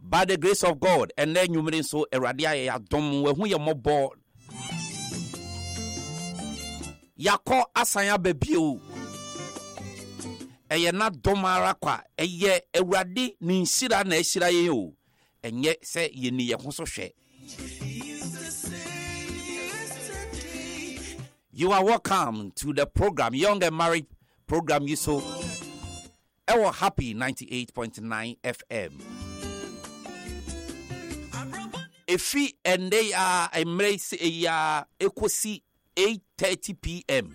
by the grace of God, and then you mean so eradia ya dom we hu ye mobo yakọ asanya babio eye na domara kwa eye ewurade ni nsira na ehira ye o enye se ye ni ye ho so hwe. You are welcome to the program, Young and Married program. You so our happy 98.9 FM. Efi and they are embrace a equasi 8:30 p.m.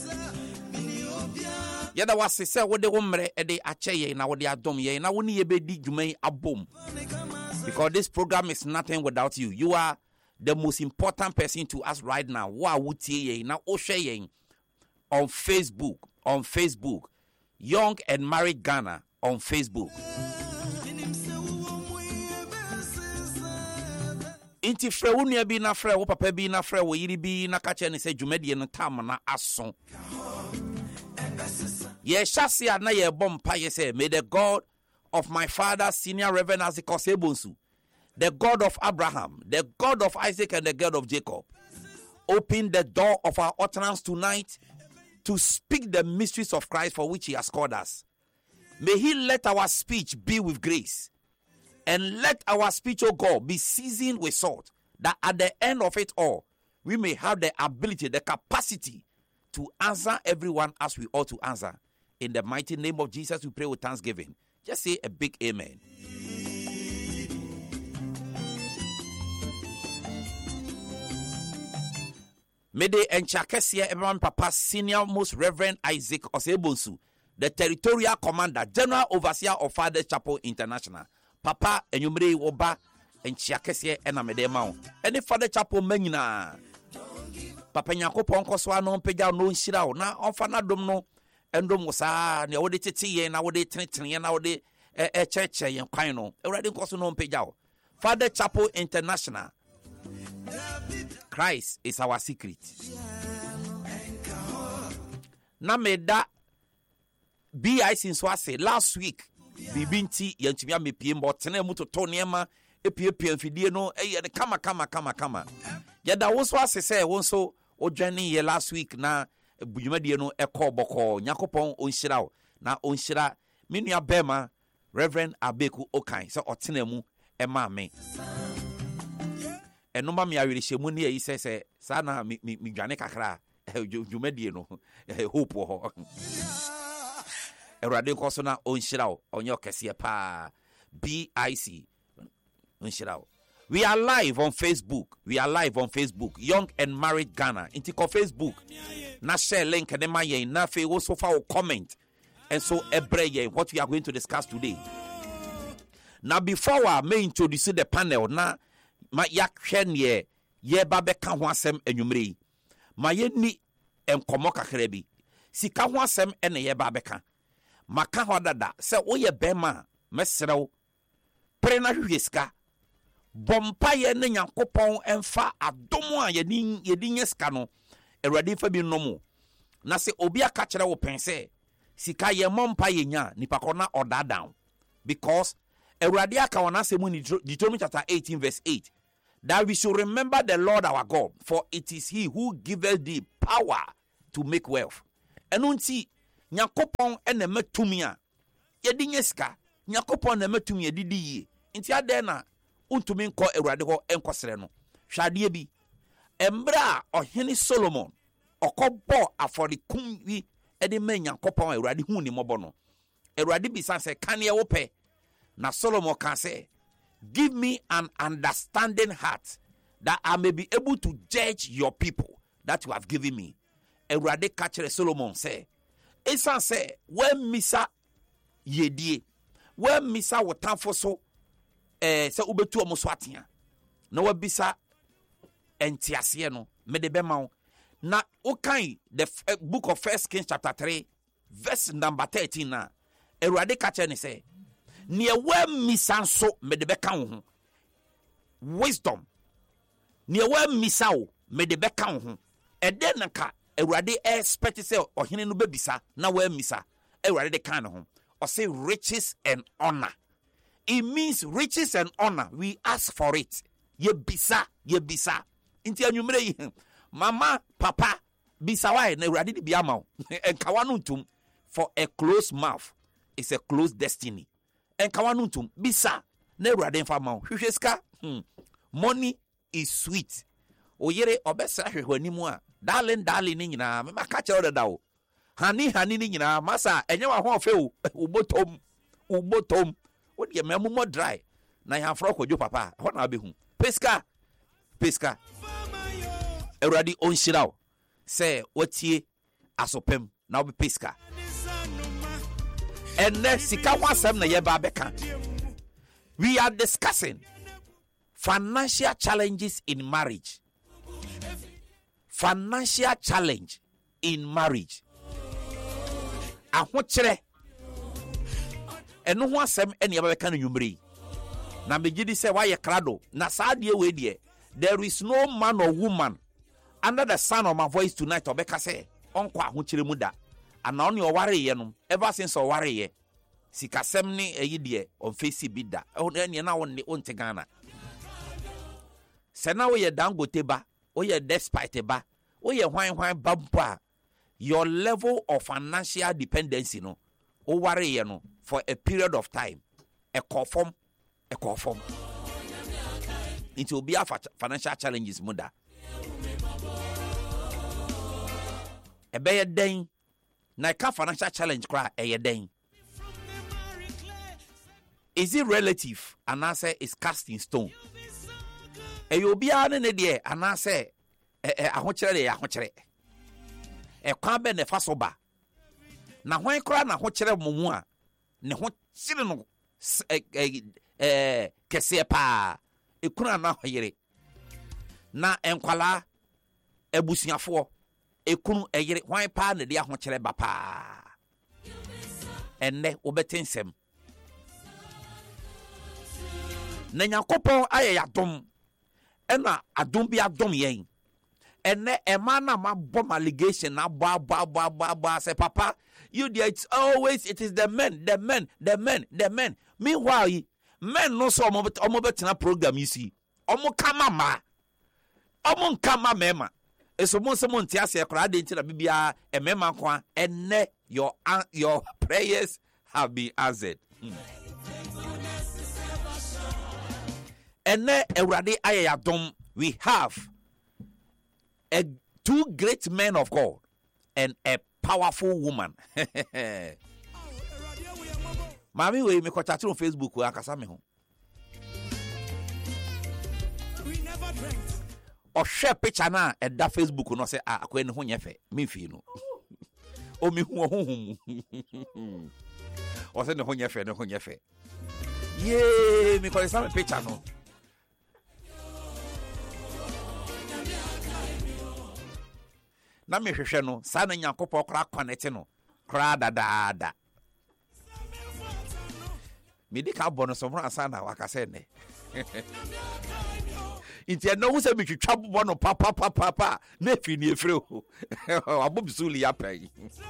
Yada was say what the woman e de ache na what they adom ye na woni ye bedi dwumai abom. Because this program is nothing without you. You are the most important person to us right now. Wa wutie ye na o hwe ye on Facebook, Young and Married Ghana on Facebook. Inti frɛ wo nua bi na frɛ wo papa bi na frɛ wo yiri bi na ka kyɛ ne sɛ dwumadie no tam na aso. Ye hyase na ye bompa ye say, may the God of my father Senior Reverend Isaac Osebonsu, the God of Abraham, the God of Isaac and the God of Jacob, open the door of our utterance tonight to speak the mysteries of Christ for which he has called us. May he let our speech be with grace. And let our speech, O God, be seasoned with salt, that at the end of it all, we may have the ability, the capacity to answer everyone as we ought to answer. In the mighty name of Jesus, we pray with thanksgiving. Just say a big amen. Mede enchakesia everyone Papa Senior Most Reverend Isaac Osebonsu, the Territorial Commander, General Overseer of Father's Chapel International. Papa enyumre oba enchiakesie ena medema ene Father Chapel menina papa nyakopon koso ano pegya no nhira wo na onfa na dom no endom wo saa ne wo de tete ye na wo de tenetene na wo de cheche yen kwan no ewrade koso no pegya wo. Father Chapel International, Christ is our secret. Na meda BIC so ase last week bibinti yantumi amepie mbo tena mu toto niema epiepie mfidie no eye kama yada wo so asese wo so odwane ye last week na budwumadie no ekoboko nyakopon onhyira na onhyira menua bema Reverend Abeku Okan se otena mu ema me enoma me awerehemu ne yi sese sa na me dwane kakra dwumadie no hope ho Erade koso na onhyira onye okese pa BIC onhyira. We are live on Facebook, Young and Married Ghana. Inti ko Facebook na share link and ma yen na fe wo so fa comment and so ebreye what we are going to discuss today. Now before I may introduce the panel na ma yakhwe ne ye ba be ka ho asem enwumre ma ye ni enkomo kakra bi sika ho asem ene ye ba be ka maka hodada se woye bema mesrew prena hweska bompa ye ne nyankopon emfa adomo a yedi nyeska no erade fa bi nomo na se obi aka kire wo pense sika ye mompa ye nya nipa kona order down because erade aka wona se mu ni Deuteronomy chapter 18 verse 8 that we should remember the Lord our God, for it is he who giveth thee power to make wealth. Enunti nyakopon ene metumia yedi nyeska nyakopon na metumi yedi yi nti ade na untumi nko Awurade ho enkosere no hwade bi embra ohene Solomon okobo aforikum wi ede ma nyakopon Awurade hu ni mobo no Awurade bi sanse kane wo pe na Solomon can say, give me an understanding heart that I may be able to judge your people that you have given me. Awurade ka kire Solomon say Esan say, when misa yedie, when misa wotanfo so, se ubetu omo so atia, na wabisa entiasye no, medebe ma na ukai the book of 1 Kings chapter 3, verse number 13 na, Awurade ka kire ni say, niye when misa so medebe ka ho, wisdom, niye when misa o medebe ka ho, ede naka, Awurade expect say ohene no bebisa na wa misa Awurade de kan ho o say riches and honor It means riches and honor. We ask for it. Ye bisa. Inti anyumre mama, papa, bisa why ne urade di biama. Enkawanuntum for a closed mouth is a closed destiny. Enkawanuntum bisa ne urade mfa ma. Hwehweska. Money is sweet. Oyere obesa hwehwe animu a. Darling ni nyina me maka che odeda o. Hani ni nyina masa enye wa ho fe o. Ubotom. Odi me amumo dry. Na ya afro kwadwo papa. Ho na abehu. Peska. Eradi onshiraw. Say watie asopem na obi peska. Enne sika wasem na ye ba beka. We are discussing financial challenges in marriage. Financial challenge in marriage. Ahokyere. Eno ho asem ene ye ba beka no nwumre. Na megidi say why krado na saadie we die. There is no man or woman under the sound of my voice tonight obeka say onko ahokyere mu da. Ana oni oware ye no ever since oware ye sikasem ni eyi die on face bi da. Ene na won onte Ghana. Se na we ye Dangote ba, we ye Despite ba, we ye hwan bampa. Your level of financial dependency no oware ye no for a period of time a conform it will be a financial challenges muda e be den na ka financial challenge kra e den. Is it relative and I say is cast in stone? E you be an ne de and I say ahokyere e kwa be ne fasoba na hwan kra na ahokyere momu a ne ho kyere no kese pa ekuna na hoyere na enkwala ebusuafo ekunu eyere hwan pa na de ahokyere ba pa enne obetensem na Nyankopon aye yadom ena adom bi adom yen enne ema na mabom allegation na ba say papa you there it is the men. Meanwhile men no so omo betina program you see omo kama mema eso mo se mo ntia se kra de ntia bibia e mema kwa enne your prayers have been answered. Enne ewrade ayadom we have two great men of God and a powerful woman. Mami we me kwata on Facebook we akasa me ho. O share picture na e da Facebook no say akwa ne ho nyefe me fi no. O mi hu ohunhum. O say ne ho nyefe. Ye me kwata me picture no. Na me hwehwe no sa na Nyankopon kra connect no kra dada. Midi ka bono so mra sa na wakase ne. Inti no wo se bi twitwa bono papa na fi ni efre o. Abobisuli ya pai.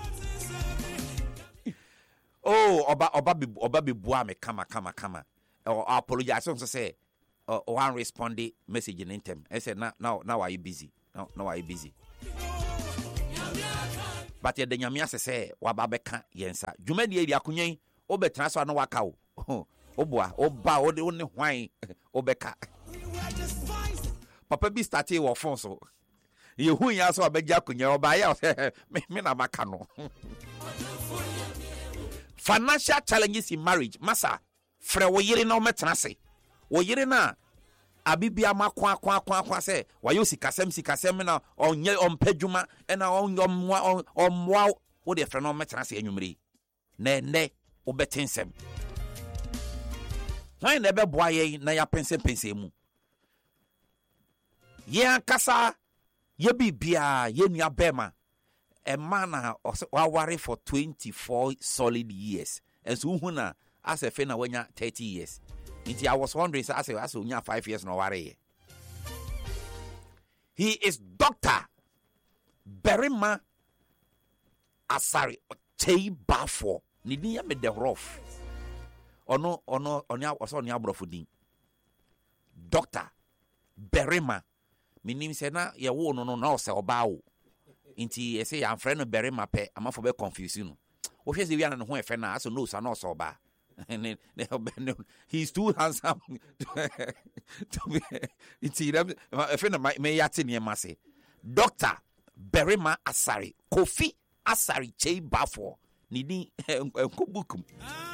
Oh oba bi bua me kama. Apologize so say one responded message in intem. I said now are you busy? Now are you busy? But ye denyamia se wababeka yensa dwumadi eri akunyen obetra so na waka o oboa oba ode one hwan obeka papa bi start wo phone so ye hu ya so abegya akunyen oba ya me na maka no. Financial challenges in marriage masa frɛ wo yere na o metra se wo yere na abibia makwa se wayo sikasem na onye ompadwuma na omwa wo de frɛ no metra se anwumre na ne obetensem hwan na beboa ye na ya pense mu ye akasa ye bibia ye nua bema a man wa worry for 24 solid years and so hu na as a fena wanya 30 years. I was wondering, so I said, 5 years no worry. He is Dr. Berima Asari Tei Bafo. Nidia me de rough. ono oso ne abrofo din Dr. Berima minim se na ye wo no na ose oba wo nti ye say ya friend no Berima pe amafo be confuse no wo hwe se wi ana no ho efe na aso no sa na ose oba he's too handsome to be nti efe na me yate ne ma se Dr. Berima Asare Kofi Asare Chei Bafo nidi enkobukum.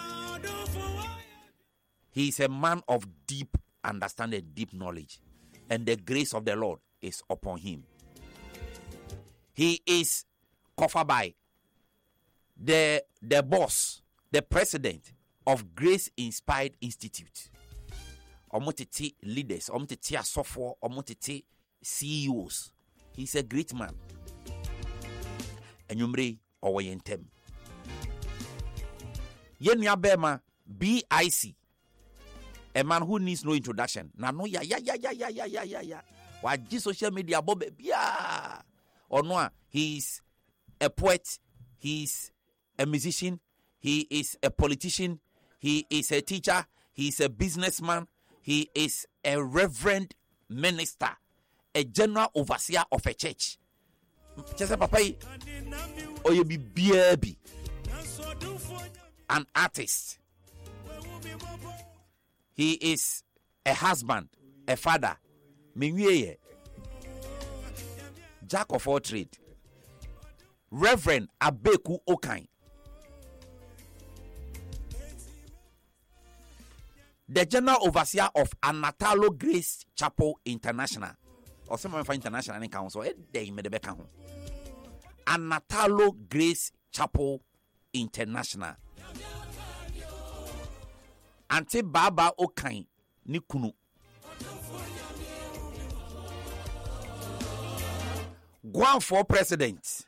He is a man of deep understanding, deep knowledge, and the grace of the Lord is upon him. He is covered by the boss, the president of Grace Inspired Institute. Omotiti leaders, omotiti asofo, omotiti CEOs. He's a great man. Enyumre owoyentem. Yenya Bema BIC. A man who needs no introduction. Na no ya. Waji social media bobe bia. Or no, he is a poet, he is a musician, he is a politician, he is a teacher, he is a businessman, he is a reverend minister, a general overseer of a church. Just papa oye bi biabi. An artist. He is a husband, a father. Jack of all trades. Reverend Abeku Okai. The general overseer of Anatalo Grace Chapel International. Or someone for International and Council. Anatalo Grace Chapel International. Ante Baba Okai Nikunu. Guam for president.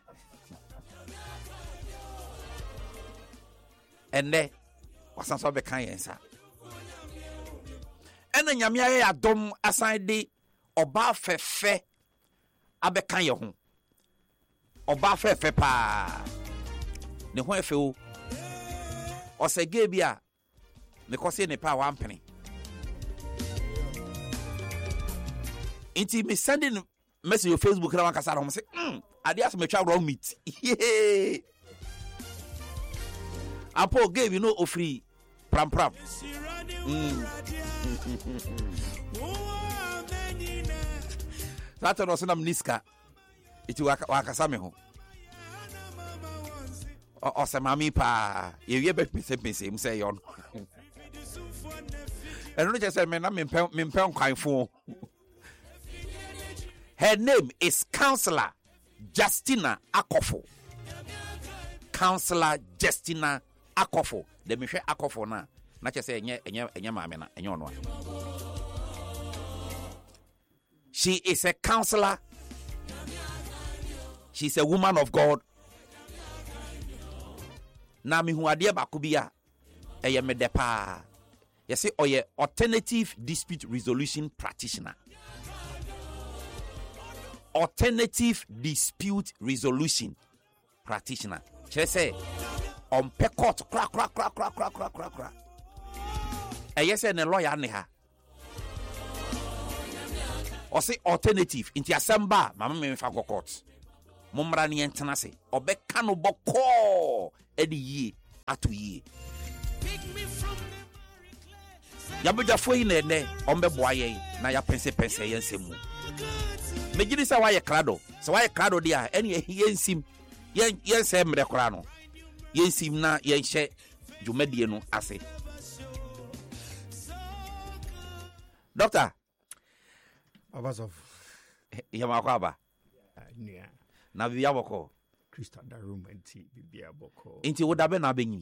And there was some be kind answer. And then Yamia Adom aside the Oba Fefe Abekan Yahoo. Oba Fefe pa. Ne ho efeo. Osege bia me kose ne pa one penny. Inti me sending message on Facebook na wankasa na say adias me twa wrong meet. Yeah. Apo gave you no ofri pram. That was na mniska. Iti wakasa me ho. O se mami pa ye be pese mu say yon. Eno no just say me na me mpem kwanfo. Her name is Counselor Justina Akofo. Counselor Justina Akofo. The Michelle Akofo na just say enye mame na enye ono. She is a counselor. She's a woman of God. Na mi hu ade ba ko bia eye me depa. You say oye alternative dispute resolution practitioner. Alternative dispute resolution practitioner. She say on pe court crack. Yes, and a lawyer ne ha. Or say alternative into assemba mama me fa go court. Momra ni entena se obeka no boko edi yi atu yi. Ya beja foi na ne ombe boa yen na ya pense yen semu. Megini sa waye krado. Sa waye krado dia eni yensim yen se mre kra no. Yensim na yen hye dwumadie no ase. Doctor Abasof Yamakwaba nia na bibia boko Crystal da room anti bibia boko inti wodabe na benyi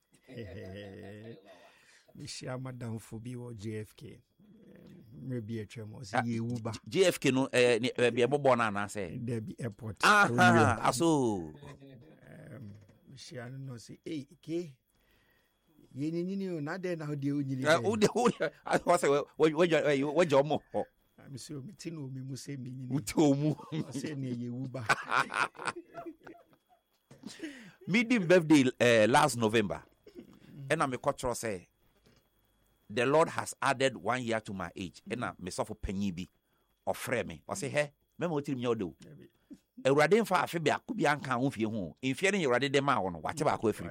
Mishia madam fobi wo JFK maybe a tremor see ye uba JFK no be bobo na na say there be airport aso Mishia no say eh ke ye ni na de na de onyili I was say we jomo I'm so mitino me mu say me ni utomu say ne ye uba Medium birthday last November and I'm a cultural say the Lord has added 1 year to my age. And me suffer penny be or frame me. Or say, hey, memo till me do. A radin for a fibia could be uncan with you home. In fearing you ready the man, whatever I could free.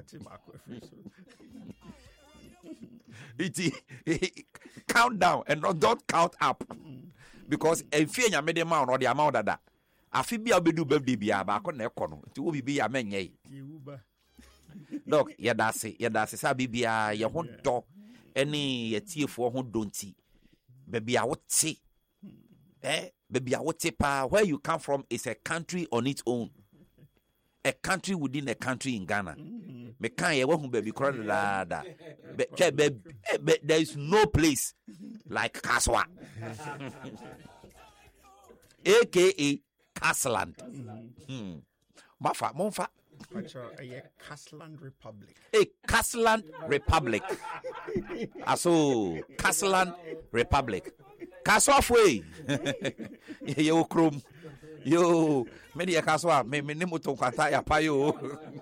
Count down and don't count up. Because in fear you made the amount or the amount of that. A fibia be do baby be a back on the corner. To be a man, yea. Look, that's it, Sabibia, your whole dog. Any tea for who don't see. Baby, I would say. Baby, I would say, where you come from is a country on its own. A country within a country in Ghana. Me can't hear who baby crowd that. But there is no place like Kaswa. AKA Castleland. Monfa. A Castleland Republic. A Castleland Republic. So Castleland Republic. Kaswafwe. Yo krum. Yo media kaswa me nimo to kwata ya payo.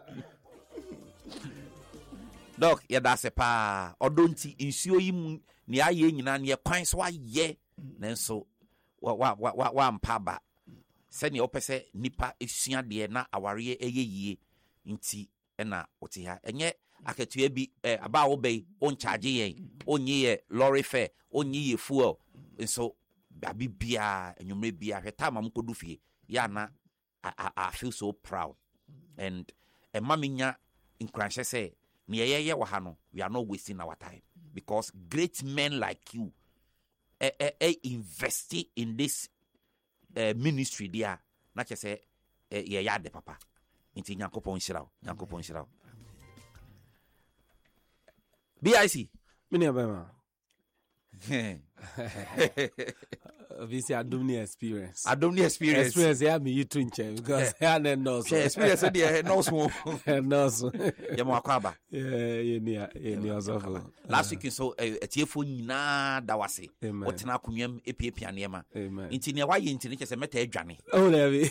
Dok ya da se pa odonti nsuo yi mu ni aye nyina ne kwan so aye nanso wa mpaba se ne opese nipa esua de na aware eyeyie nti na oti ha enye akatua bi aba wo bei on charge yen onyi ye lorry fare onyi ye fuel nso abi bia enwumre bia hweta ma mkodu fie ya na I feel so proud and maminya nkranhye say ne yeye wa ha no we are not wasting our time because great men like you invest in this ministry there na che say ye ya de papa nti Nyankopon hyiraw BIC mini abema obviously Adomni experience yeah me you twin chair because I don't know so experience there no so ya mo akwaba yeah also last week so etiefo nyina da wase otena akonwam epiepia neema nti ne waye nti ne kese meta adwane oh there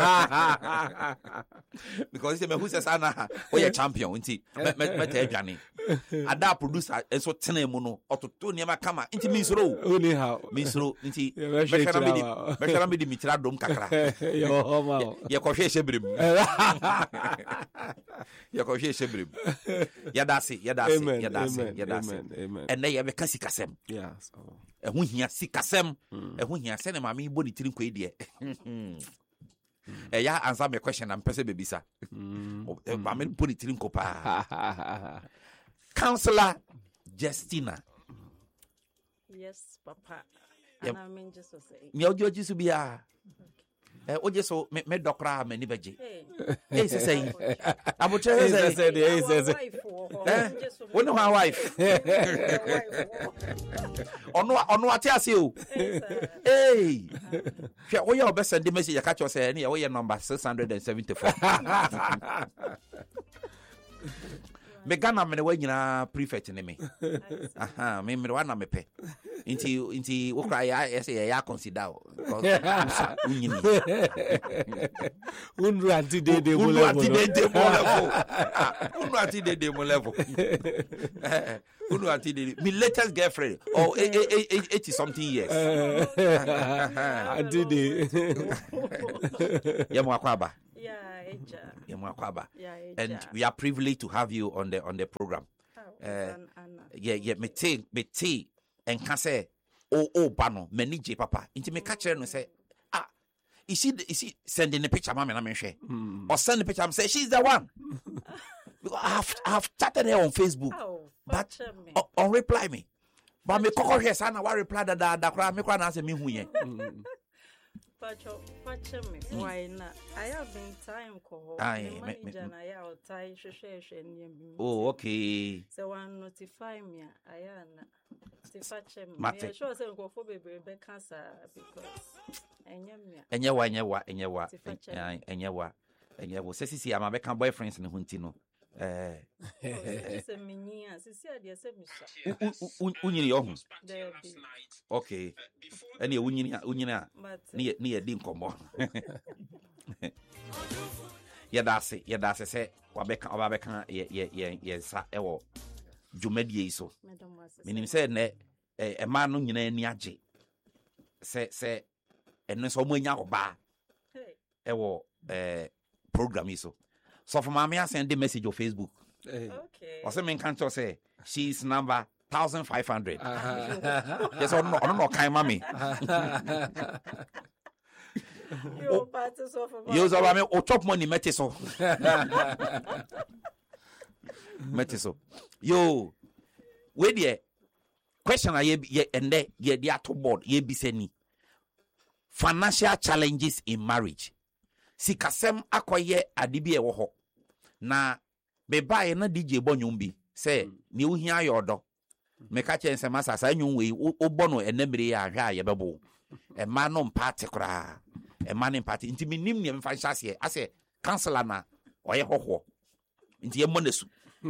because say me who says ana we champion nti meta adwane ada producer enso tena mu no ototo neema kama nti mi soro anyhow mi soro nti Beshara me di mitira dom kakra. Ye ko hwe hyebrem. Ya dase. Ene ye beka sikasem. Yes. Ehu hia sikasem. Ehu hia se ne ma me bodi tiri nkwa die. Ya answer my question am pese bebisa. Ma me bodi tiri nkopa. Counselor Justina. Yes, Papa. And I mean just to say. Me ojo jisu bia. Oje so me dokra me ni beje. Hey say. Abotre say. One no wife. Ono ate ase o. Hey. Hwe wo ye obese ndi message ka cho say na wo ye number 674. Me Ghana me we nyina prefect ni me. Me wa na me pe. Inti wo cry ya consider because unyini. Unru anti de mo level. Unu anti de me latest girlfriend 80 something years. Anti de. Ya mo akwaba. Yeah, and we are privileged to have you on the program. Me tea and can say bano manage papa into me catch and say is she sending a picture mama na share or send the picture and say she's the one. I have chatted her on Facebook but on reply me but me koko here sana wa reply da kra me kra na say me hu yen. Why not? I have been time call. Oh, okay. So one notify me. I am sure say go for baby cancer because enyewa. Say sisi ama beka boyfriends ne hunti no. Unyini yo hu. Okay. Ene unyini ni di nkomo. Ya dase se wabeka ye sa ewo dwumadie so menim sɛ ne ɛma no nyina ani agye sɛ ɛno nso ɔmo anya ɔbaa ɛwɔ program yi so for maame asɛn de message on Facebook ɔsɛ menka nkyɛw sɛ she is number 1500 yes ɔno no kan ma me yo so ba me o chop money mete so yo we there question aye ende ye dey to board ye bi sani financial challenges in marriage sikasem akoye adibi e wo ho na be bae na DJ bonyum bi say ne wo hia yodo meka chen se masasa nyum we wo no enemre ya hwa ye bebo e ma no mpate kra e ma no mpate nti minim ne mfa hyase ase counselor na oye hoho nti ye monesu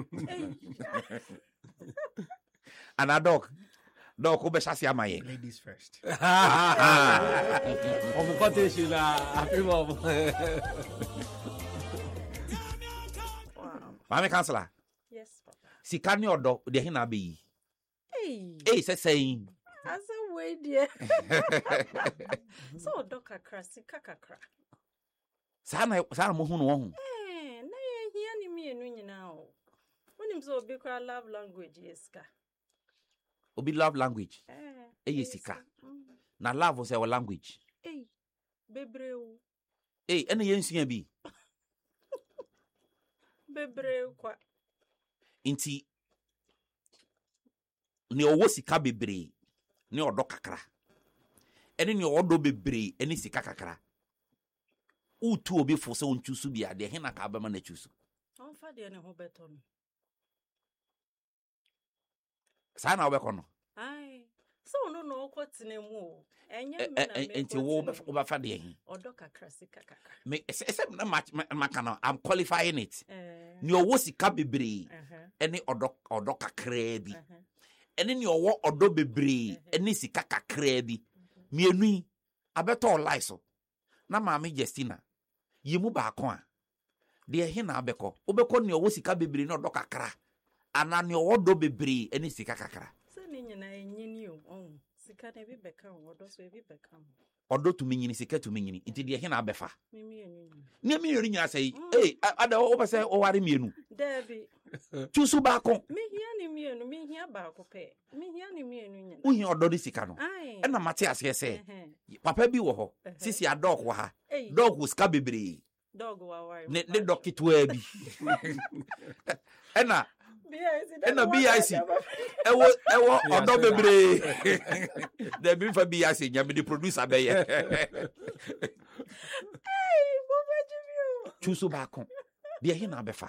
ana dog ko be hyase amaye ladies first of quotation approve Mami counselor. Yes, Papa. Sika ni odo de he na be yi. Hey, say. As a way dear. So odo kakra sika kakra. Sana mo hu no ho. Na ye hia ni me enu nyina o. Wonim so obi kra love language yeska. Obi love language. Sika. Na love say our language. Bebreu. Ene ye nsia bi. Bebre kwa inti ni owo sika bebre ni odo kakra ene ni odo bebre ene sika kakra utu obi fo se onchusu bia de he na ka abema na chusu onfa de ne ho beto no sa na obekọ no ai so no no kwotine mu o enye me na me enti wo ba fa de he odo kakra sika kakra me se na makana I'm qualifying it ni owo sika bebre ene odo kakra bi ene ni owo odo bebre ene sika kakra bi mienu abeto life so na maami Justina yimu ba ko a de he na abekọ obekọ ni owo sika bebre ni odo kakra ana ni owo do bebre ene sika kakra se ni nyina enyini o sika na bi beka odo so bi beka odo tumi nyini sika tumi nyini nti de he na abefa mimi enyu ni mienu nya sei ada o be say o ware mienu Debbie chusu ba ko mi hia ni mienu mi hia ba ko pe mi hia ni mienu nyina uhi odo di sika no e na mate ase se papa bi wo ho sisi adok wa ha dog wo sika bebre dog wa ware ne dokitwa bi ena BIC ewo odo bebre de bi fa BIC nya me di producer be ye bo bajibio chusu ba ko de he na befa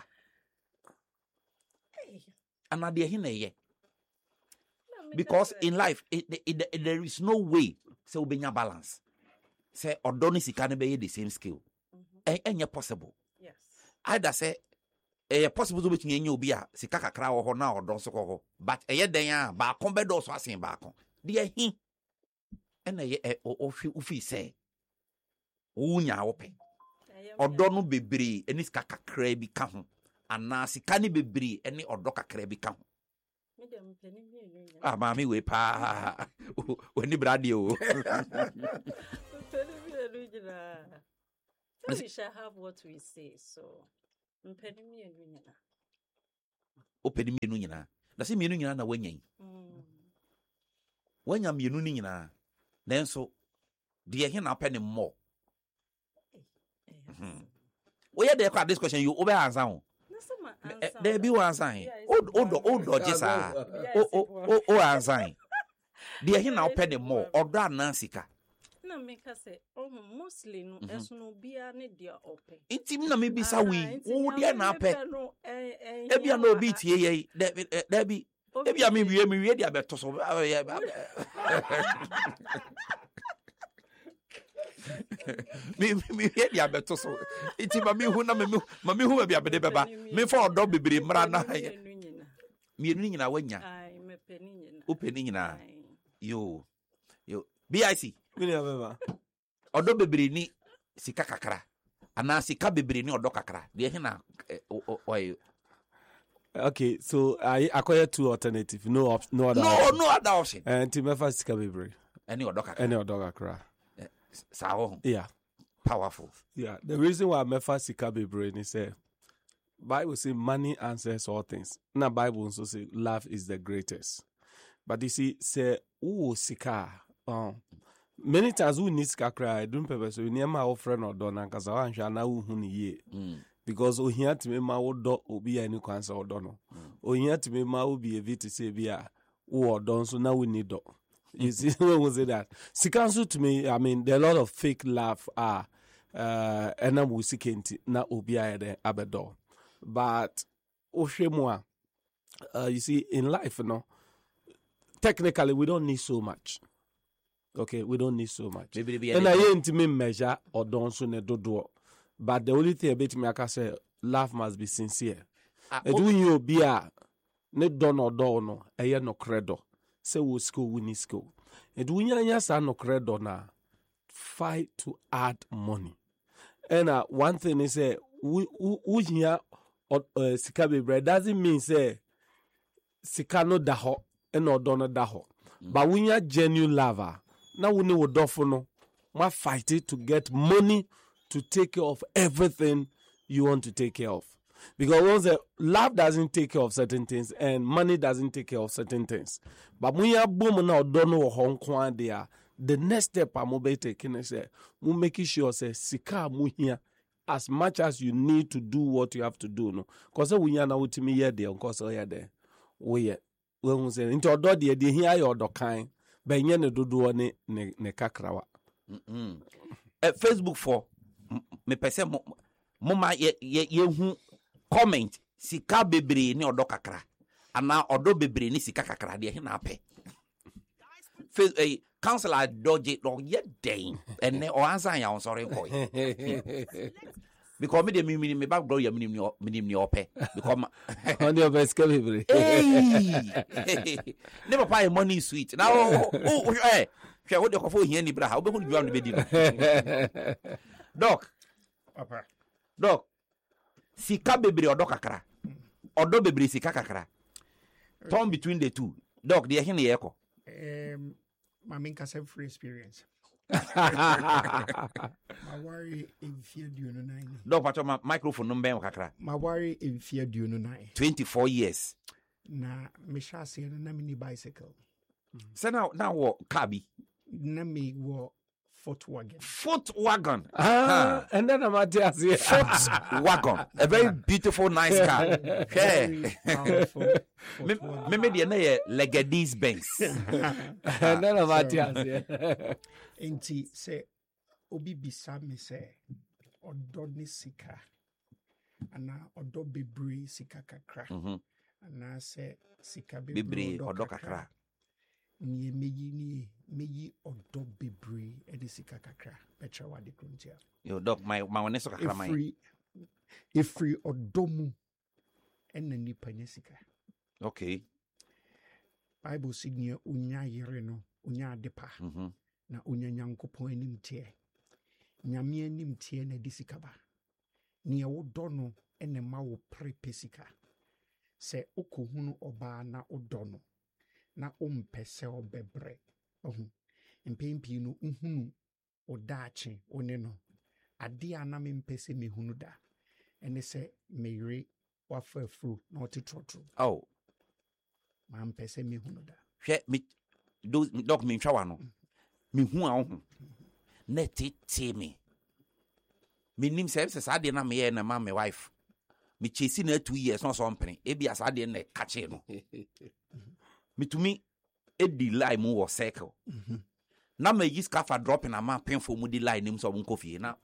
ana de he na ye because in life there is no way say obenya balance say odo ni sika ne be ye the same scale enye possible yes either say possible to between enye obi a sika kakra wo ho na odo so ko ho but eye den a ba kon be do so asen ba kon de hi ena ye ofi say unya wo pe odo no bebre eni sika kakra bi ka ho ana sika ni bebre eni odo kakra bi ka ho mami we pa oni bradio we shall have what we say so mpeni enu nyina openi mienu nyina na se mienu nyina na wanyan wanya mienu ni nyina nanso de he na pene mo we ye de kwa this question you obe answer ho there be one sign o jesa o answer de he na pene mo odo anansika na meka se mostly no eso no bia ne dia ope intim na me bisa we wo dia na pe e bia na obi tie ye da bi e bia me wie dia beto so me wie dia beto so intim ma me hu na me hu bia be beba me fa odo bebre mra na me nu nyina wanya ai me peni nyina o peni nyina yo BIC Mini abeba. Odo bebre ni sika kakra. Ana sika bebre ni odo kakra. De he na Okay, so I acquire two alternatives. No other no option. no other option. And Timefa Sika Bebre. Any odoka. Any Odogakra. Sao. Yeah. Powerful. Yeah. The reason why Mefa Sika Bebre is Bible say money answers all things. Now Bible also say love is the greatest. But you see, say Sika. Many times we need Sika cry. I don't purpose. We never our friend or dona because I want to know who ye. Because o here to me ma wo do obi any kwansa odo no. O here to me ma wo be a to say bia wo odo so now we need do. You see when we say that. Sika so to me, I mean there are a lot of fake love and we sikenti na obi a de abedo. But Oshemwa, you see, in life, technically, we don't need so much. Okay, we don't need so much. And I ain't me measure or don't so do. But the only thing about me, I can say, love must be sincere. And when you be a ne don or no, a no credo. Say we school, we need school. And when you no credo na, fight to add money. And one thing is, we here. Sika bebre doesn't mean say sika no daho and odo no daho. But when you're genuine lover, now we know what no, we fight it to get money to take care of everything you want to take care of. Because once love doesn't take care of certain things and money doesn't take care of certain things. But when you're boom now don't know Hong Kong there, the next step I'm be taking is we making sure say sika mu here. As much as you need to do what you have to do, no. Because we are now with me here, there, because we are there. We say into a door, the here your dokain, but you do ne kakrawa. Facebook for me pese mama ye comment sika bebre ni odo kakra ana odo bebre ni sika kakra de na pe. Counselor Doji no yet day and ne o answer ya on sorry boy. Because me the me back bro ya minim ni ope because on your best calibre. Never buy money sweet. Now eh hwe wo de kofo hia ni bra ha obehu ni biam no bedi no. Doc. Papa. Doc. Sika bebre odo kakra. Odo bebre sika kakra. Turn between the two. Doc, the hin ye ko. My main case free experience. My worry in fear do no 9. Doc, but my microphone no ben kakra. My worry in fear do no 9. 24 years. Na me sha say na mini bicycle. So now what cabi? Na me wo Volkswagen. Volkswagen. And then I'm at Volkswagen. A very beautiful, nice car. Very powerful. Maybe the name Legacy Benz. And then I'm at Enti say obi bisa me say odo ni sika. Ana odo bebre sika kakra. Ana say sika bebre odo kakra. Ni meyi odo bebre e sika kakra petra wade kruntia. Yo doc my one so kakra my. Free odo mu ena nipa nya sika. Okay. Bible signia unya yere no unya adepa. Na unya nyankopon anim tie. Nyame anim tie na di sika ba. Ni e wodo no ene ma wo prepesika. Se okohunu oba na odo no. Na ompese obebre. Mpempi no uhunu odache one no. Ade ana mempese mehunu da. Ene se meyre wafa fru na otitrotro. Oh. Ma mpese mehunu da. Hwe me do doc me ntwa no. Me hu a ho. Na tete me. Me nim se ade na me ye na ma me wife. Me chesi na 2 years no so mpene. Ebi asade na kache no. Me to me edi lie mu wo circle. Na me use scafa drop na ma painful mu di lie nim so won coffee na.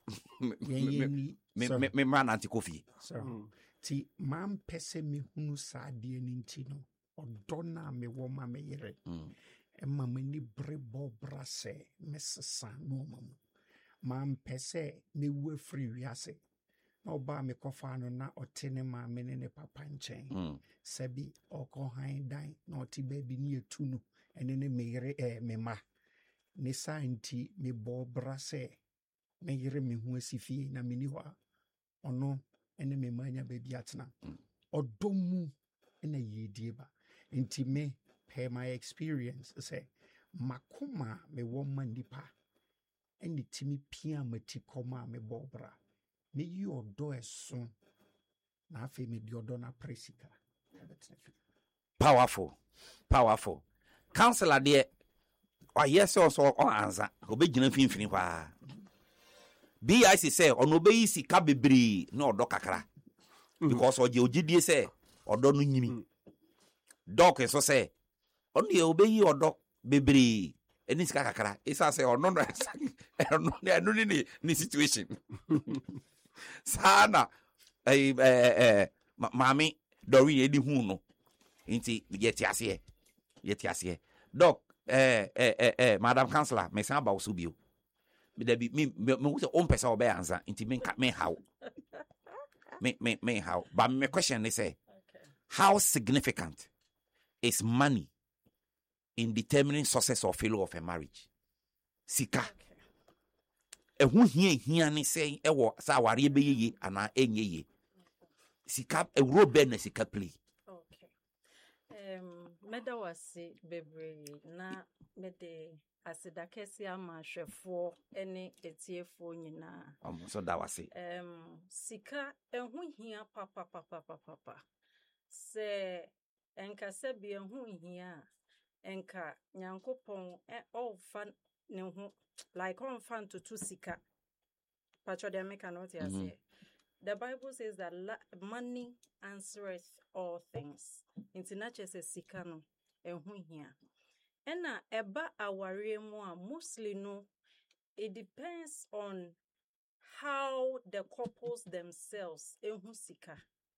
Me man anti coffee. So ti man pese me hunu sade ni nti no. Odo na me wo ma me yere. Emma mani brebo brase mesesa no mamu. Man pese me wu free wiase. Na oba me kofa no na otene ma me ne papa nchen. Sebi okohan dan na oti baby ni etu no ene ne me yere me ma. Ne santi me bo brase me yere me hu asifie na me ni ho ono ene me manya baby atena. Odomu ɛna yiedie ba nti me per my experience sɛ makoma a mewɔ ma nnipa ɛne timi pia mati kɔma a mebɔ bra meyi ɔdɔ ɛso na afei mede ɔdɔ no apere sika. Powerful. Counselor deɛ ɔyɛ sɛ ɔsɔ ɔansa ɔbɛgyina mfimfini paa. BIC sɛ ɔno ɔbɛyi sika bebree na ɔdɔ kakra because ɔgye ogyidie sɛ ɔdɔ no nyini. Doc nso sɛ ɔno deɛ ɔbɛyi ɔdɔ bebree ɛne sika kakra ɛsa sɛ ɔno no ne situation. Saa na maame dɔre yɛdi hu no nti yɛte aseɛ. Doc Madam Counselor mesan aba wo so bio medabi me sɛ ɔmpɛ sɛ ɔbɛyɛ ansa nti menhaw but my question is how significant is money in determining success or failure of a marriage? Sika ɛho hia ne sɛ ɛwɔ sɛ awareɛ bɛyɛ ye anaa ɛnyɛ ye. Sika ɛwuro bɛ na sika play. Meda wase bebree na mede aseda kɛse ama hwɛfoɔ ne etiefoɔ nyinaa. So da wase. Sika ɛho hia papa. Sɛ enka sɛ bi ɛho hia enka Nyankopɔn ɔfa ne ho like ɔmfa ntoto sika. Patro de America not here. The Bible says that money answereth all things. Inti na chese sika no ɛho hia. Ɛna ɛba aware mu a mostly no it depends on how the couples themselves ɛho sika.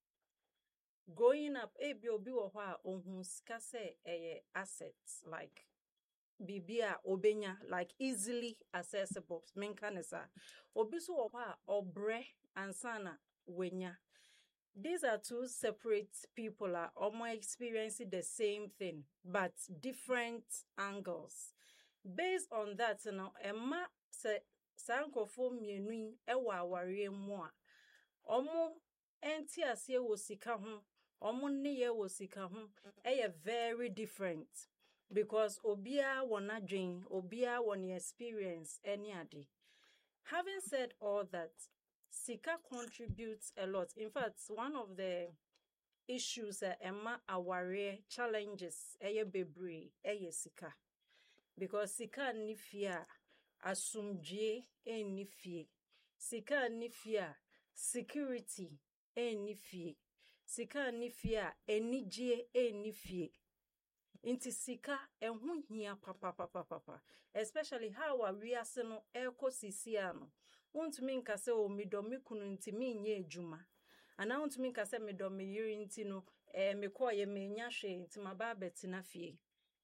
Growing up ebi obi wɔ hɔ a ɔho sika sɛ ɛyɛ assets like bibia obenya like easily accessible menka ne sa. Obi so wɔ hɔ a obre ansana wenya. These are two separate people are almost experiencing the same thing but different angles. Based on that, you know, Emma se sankofo mienu ewa aware mu a omo enti ase wo sika ho omo ne ye wo sika ho very different because obia wona dwen obia wona experience any ade. Having said all that, sika contributes a lot. In fact, one of the issues Emma aware challenges bebre sika. Because sika ni fia asumdwe ni fie. Sika ni fia security ni fie. Sika ni fia enije ni fie. Inti sika enhu hia papa. Especially how we are no ecosisiano. Untumi nka se o midomi kunu nti mi nye adwuma. Ana untumi nka se midomi yiri nti no mekoye menya hwe nti maba betina fie.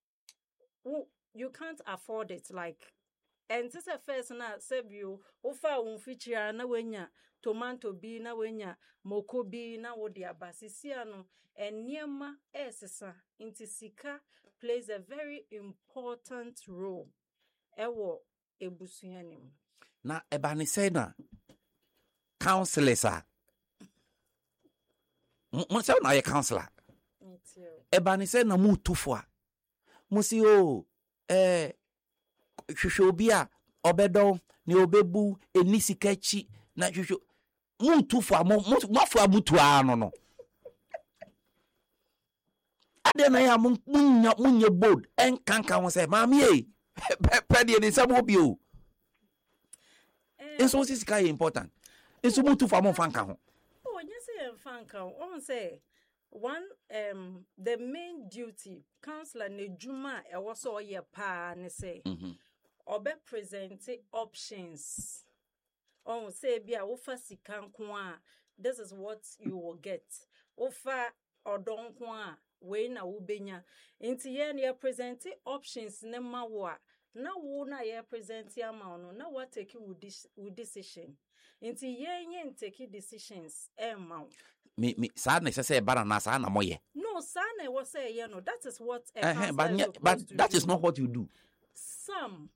You can't afford it like and this first na sebio ofa unfichia na wenya tomato bi na wenya moko bi na wodi abasisia no eniema esesa nti sika plays a very important role ewo ebusuanim. Na ebani say na counselors are mo say na ye counselor ebani say na mu tufo mo si o hwehwe obi a obedo ne obebu eni sika chi na hwehwe mu tufo mo afo abutu ano no ade na ya munye bold en kanka won say maami e pede ni sabo bi o enso sika is important enso mu tufo mo fanka ho yes fanka on say one the main duty counselor ne juma e wo so ye pa ne say obe present options on say bia wo fa sika nko a this is what you will get wo fa odon nko a we na wo benya nti ye na present options ne ma wo a na wo na ye present ama no na what take with decision nti ye take decisions ma me sad na say bara na sa na moye no sa na wo say ye no that is what but that is not what you do some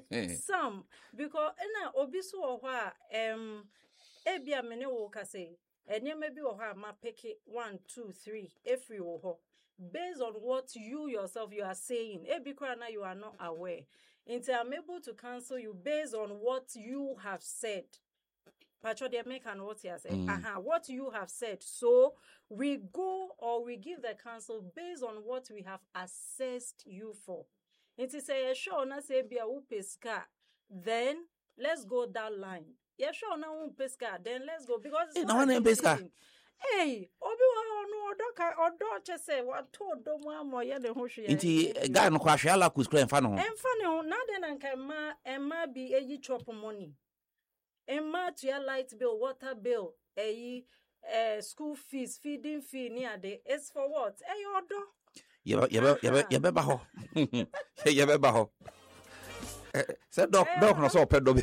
because na obi so wo a ebia me ne wo ka say Nneɛma bi wɔ hɔ a ma pick 1, 2, 3 every wɔ hɔ based on what you yourself you are saying. Ebi koraa na you are not aware. Until I'm able to counsel you based on what you have said. Patro they make an what you say. What you have said. So we go or we give the counsel based on what we have assessed you for. It is a sure na say be a pesca. Then let's go that line. Yeah, sure na pesca. Then let's go because it's na wana pesca. Hey, obi wa no odo che say what told do mo amoye de ho hwe. Inti guy no kwa hwe ala kuskura emfa no. Emfa ne ho na de na nka emma bi eyi chop money. Emma to your light bill, water bill, school fees, feeding fee near the is for what? Odo. Yebeba ho. Yebeba ho. Say doc no so pet do be.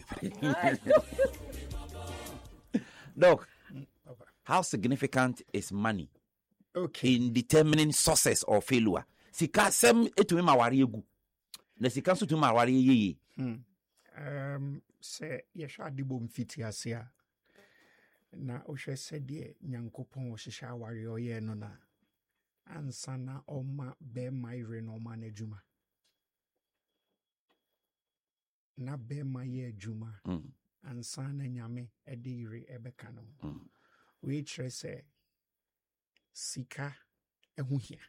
Doc, how significant is money in determining success or failure? Sika sem etumi maware egu. Na sika so tumi maware yeye. Sɛ yɛhwɛ ade bom fiti ase a na wohwɛ sɛdeɛ nyankopɔn ɔhyehyɛ aware ɔyɛ no na ansa na ɔma bɛrima yere no ɔma no adwuma na bɛrima yɛ adwuma ansa na nyame ɛde yere ɛbɛka no wei kyerɛ sɛ sika ɛho hia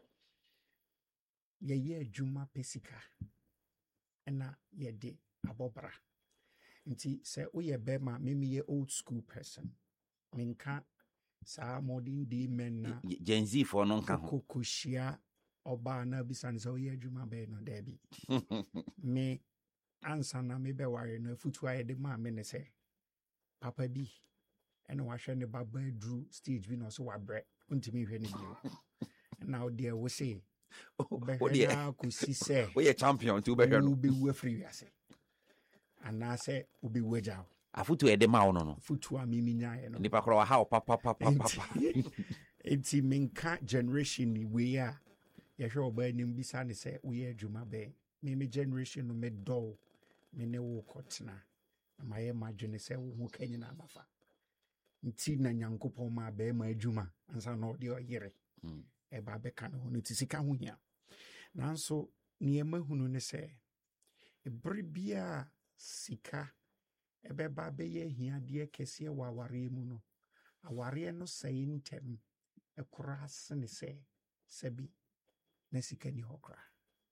yɛyɛ adwuma pɛ sika ɛna yɛde abɔbra nti sɛ woyɛ bɛrima memeyɛ old school person menka saa modern day men na Gen Z for no nka ho kokohyia ɔbaa na bisa ne sɛ woyɛ adwuma bɛɛ no daabi me ansa na mebɛware no afutu a yɛde maa me ne sɛ papa bi ɛna wahwɛ ne baba aduru stage bi na ɔsɛ wabrɛ wontumi hwɛ ne bio na wodeɛ wo se wobɛhwɛ na kɔsi sɛ woyɛ champion nti wobɛhwɛ no wobɛwu afiri wiase anaasɛ wobɛwu agya wo afutu ɛde ma wo no afutu a memenyaeɛ no nipa kora waha wo papa enti menka generation wei a yɛhwɛ ɔbaa anim bisa ne sɛ woyɛ adwuma bɛɛ me generation no medɔw me ne wo kɔtena na mayɛ madwene sɛ wo ho ka nyina mafa nti na nyankopɔn ma bɛrima adwuma ansa na ɔde ɔyere ɛba bɛka ne ho no nti sika ho hia nanso nneɛma hunu ne sɛ ɛbere biaa sika ɛbɛba bɛyɛ ahiadeɛ kɛseɛ wɔ awareɛ mu no awareɛ no sɛe ntɛm ɛkora sene sɛ sɛbi na sika ni hɔ koraa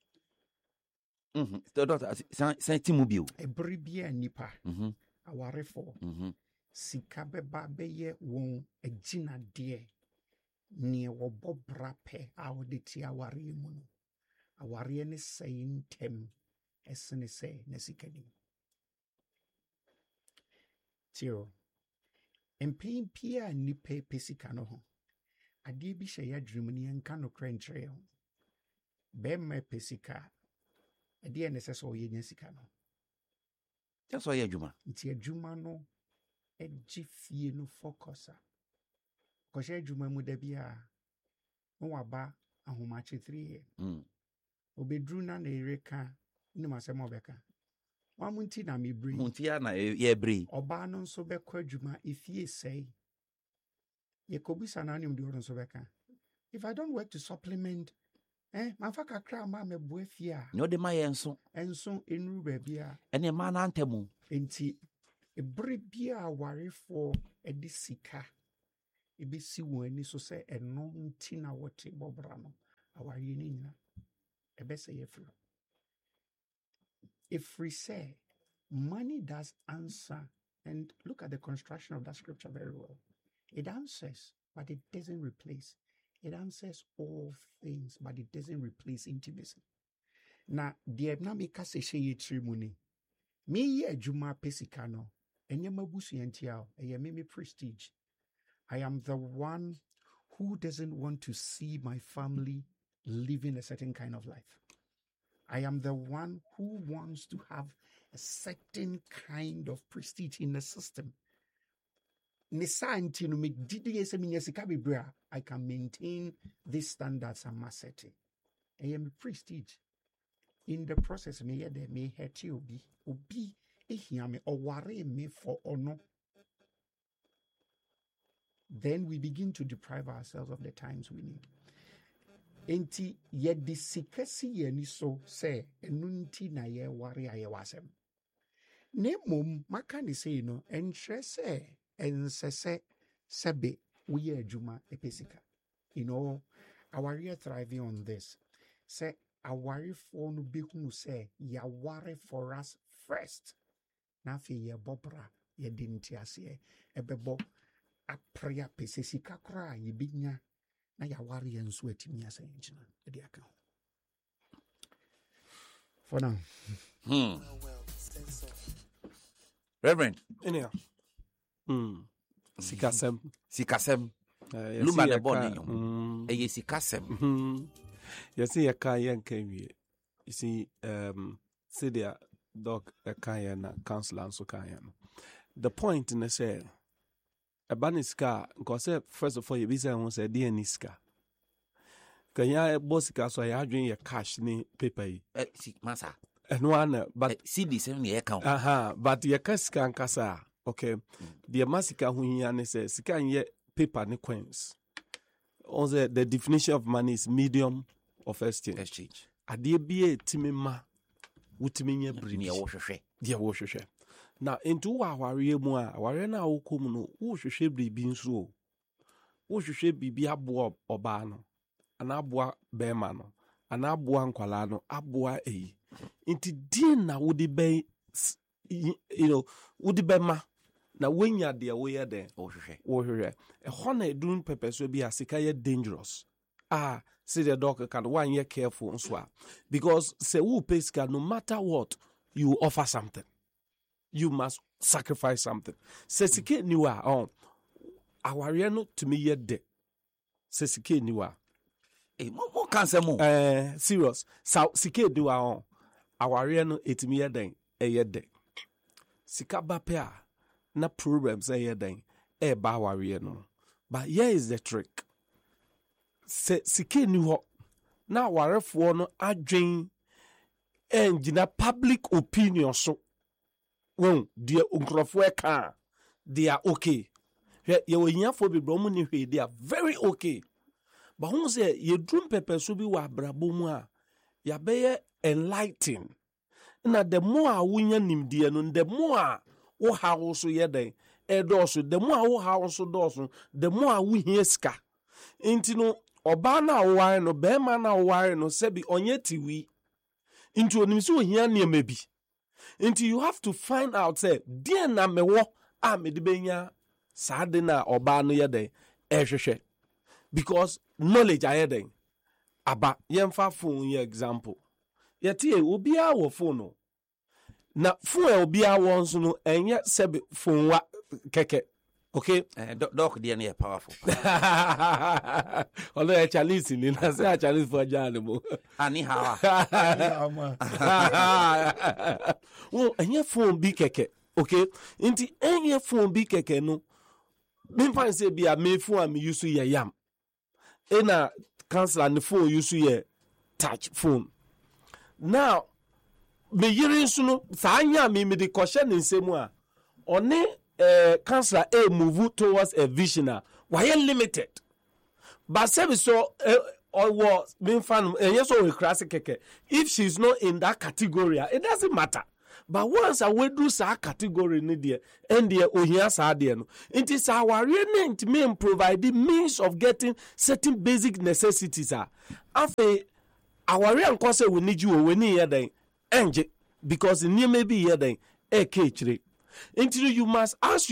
Timu bio. Every beer nipa. Aware for. Sika beba beye won a gina dear. Near wobo brape our de tia aware muno. Aware ne saying tem. Essene say nesikani. Tio. Empaying pia nipe pesicano. A dear bishaya dreaming and cano crane trail. Bemme pesica. A dear necessary sika no. That's why adwuma. Nti adwuma no egye fie no focusa. Kɔhyɛ adwuma mu da bia no waba ahomache 3 obedru na ereka ni masɛm obɛka. Wamunti na mebri. Muntia na ye bri. Ɔbaa no nso bɛkɔ adwuma efie sɛe. Yekobisa na anim de ɔno nso bɛka. If I don't work to supplement mafa kakra ma mebua fie a no de ma yenso enru ba bia ene ma na antemu enti ebere bia warefo edi sika ebesi won ani so se eno nti na wote bobra no aware ni nyina ebese yefro if we say money does answer, and look at the construction of that scripture very well, it answers but it doesn't replace. It answers all things, but it doesn't replace intimacy. Now, the Abnamika say trimuni. Me ye juma pesicano, and yamabusi entiao, a yamimi prestige. I am the one who doesn't want to see my family living a certain kind of life. I am the one who wants to have a certain kind of prestige in the system. I can maintain these standards and massety. I am prestige. In the process, may hurt you be a me or worry me for honor. then we begin to deprive ourselves of the times we need. Enti yɛde sika si yɛni so sɛ ɛno nti na yɛware a yɛwɔ asɛm. Na mmom maka ne sei no ɛnkyerɛ sɛ ɛnsɛ sɛ sɛbe woyɛ adwuma ɛpɛ sika. You know, awareɛ thriving on this. Sɛ awarefoɔ no bɛhunu sɛ yɛaware for us first. Na afei yɛbɔ bra yɛde nteaseɛ ɛbɛbɔ aprea pɛ sɛ sika koraa yɛbɛnya na yɛaware yɛn nso atumi asɛ nkyina ɛde aka ho. For now. Reverend. Anyhow. Sikasem. Sikasem. Luma de bon eye sikasem. Yes, you can you see, say there, dog, a kayan, council, and so kayan. The point in the say, a baniska, because first of all, you visa was a dear niska. Can ya bossika so I drink your cash ni paper? Massa. And one, but see the same account. But your casca and casa, okay. The massacre who he says, can ye paper ni coins. Also, the definition of money is medium of exchange. Adie bie timima utiminya bridge. Dia wo hwehwe. Na into wa aware mu a aware na wokom no wo hwehwe bribi nso o. Wo hwehwe bibi aboa oba no. Ana aboa bema no. Ana aboa nkwala no, aboa eyi. Inti din na wodi be wodi be ma na wenya de wo ye den wo hwehwe. Ehɔ na edun pepper so bi asika ye dangerous. See the doctor can 1 year careful so because say who pays no matter what you offer something. You must sacrifice something. Say sike niwa aware no to me yet de. Say sike niwa. Mo cancer mo. Serious. So sike niwa aware no etimi yet den yet de. Sika ba pe na problems yet den ba aware no. But here is the trick. Se sike ni ho na warefo no adwen engina public opinion so won de nkrofo e ka they are okay ye wohiafo bibro mu ni hwe they are very okay but who say ye drum pepper so bi wa brabo mu a ya be enlighten na the more wunya nimde no the more wo hawo so ye den e do so the more wo hawo so do so the more wo hia ska intino Oba na aware no bema na aware no sebi onye tiwi into onimisi ohia niam bi into you have to find out say dear na mewo a me de benya saade na oba no yeden ehwehwe because knowledge ayeden aba yemfa phone ye example yete obi a wo phone no na phone obi a won so no enye sebi phone wa keke. Okay, doc dear near powerful. Although a chalice in I say a chalice for Janimo. Anyhow, well, and your phone be keke. Okay, into any phone be keke no. Me find say be a me phone me use to ye yam. Ena cancel and the phone use to ye touch phone. Now, me yirin suno sa anya me the question in same one. One Councillor A move towards a visioner. Why limited? But service so or was being found yes or classic keke. If she's not in that category, it doesn't matter. But once I will do sa category ni dear and dear ohia sa dear no. It is our real to me provide the means of getting certain basic necessities are. Afe our real cause we need you when you then enje because near maybe here then a catch. Until you must ask